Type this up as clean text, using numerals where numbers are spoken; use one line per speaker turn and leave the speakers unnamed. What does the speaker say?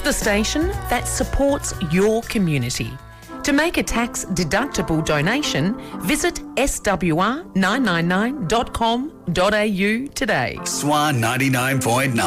the station that supports your community. To make a tax-deductible donation, visit swr999.com.au today.
Swan 99.9.